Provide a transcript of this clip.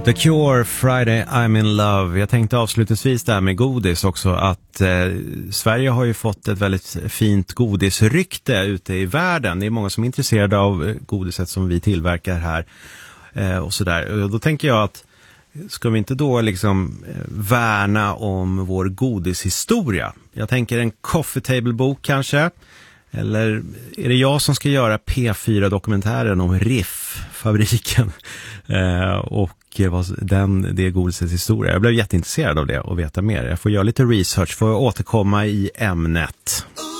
The Cure, Friday, I'm in love. Jag tänkte avslutningsvis där med godis också att Sverige har ju fått ett väldigt fint godisrykte ute i världen. Det är många som är intresserade av godiset som vi tillverkar här och sådär. Då tänker jag att ska vi inte då liksom värna om vår godishistoria? Jag tänker en coffee table-bok kanske. Eller är det jag som ska göra P4-dokumentären om Riff-fabriken och det godisets historia? Jag blev jätteintresserad av det och veta mer. Jag får göra lite research för att återkomma i ämnet.